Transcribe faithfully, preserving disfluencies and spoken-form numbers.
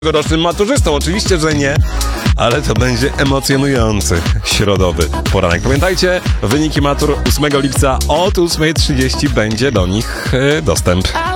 Tegorocznym maturzystą, oczywiście, że nie, ale to będzie emocjonujący środowy poranek. Pamiętajcie, wyniki matur ósmego lipca od ósmej trzydzieści będzie do nich dostęp.